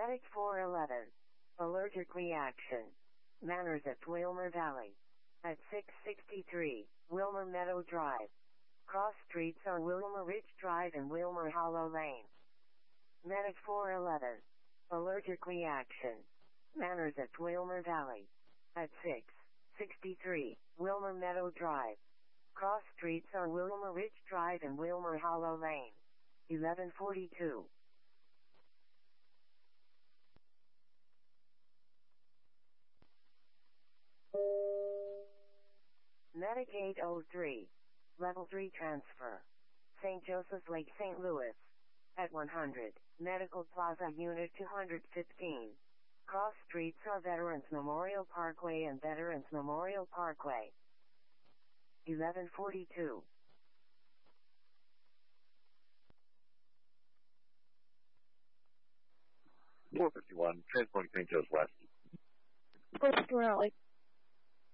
Medic 411. Allergic reaction. Manners at Wilmer Valley. At 663, Wilmer Meadow Drive. Cross streets on Wilmer Ridge Drive and Wilmer Hollow Lane. Medic 411. Allergic reaction. Manners at Wilmer Valley. At 663, Wilmer Meadow Drive. Cross streets on Wilmer Ridge Drive and Wilmer Hollow Lane. 1142. Medic 803. Level 3 transfer. St. Joseph's Lake, St. Louis. At 100, Medical Plaza Unit 215. Cross streets are Veterans Memorial Parkway and Veterans Memorial Parkway. 1142. Transporting St. Joe's West. Post Rally.